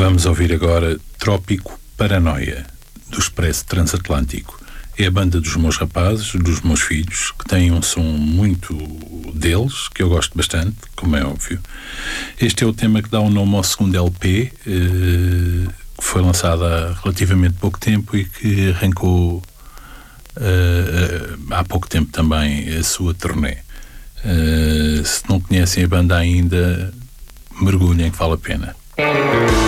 Vamos ouvir agora Trópico Paranoia, do Expresso Transatlântico. É a banda dos meus rapazes, dos meus filhos, que tem um som muito deles, que eu gosto bastante, como é óbvio. Este é o tema que dá o nome ao segundo LP, que foi lançado há relativamente pouco tempo e que arrancou há pouco tempo também a sua turnê. Se não conhecem a banda ainda, mergulhem, que vale a pena.